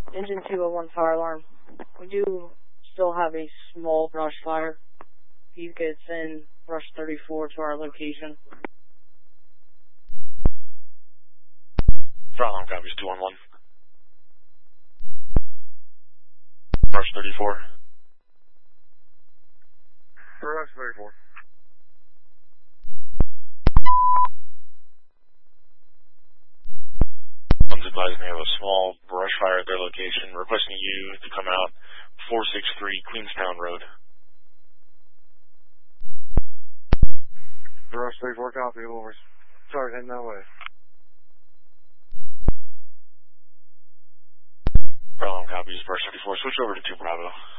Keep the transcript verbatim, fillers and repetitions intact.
Engine two oh one fire alarm. We do still have a small brush fire. You could send Brush thirty-four to our location. Frontline copies two one one. Brush thirty-four. Brush thirty-four. One's advising they have a small brush fire at their location, requesting you to come out four six three Queenstown Road. Brush thirty-four, copy, over. Sorry, heading that way. Frontline copies, Brush thirty-four. Switch over to two Bravo.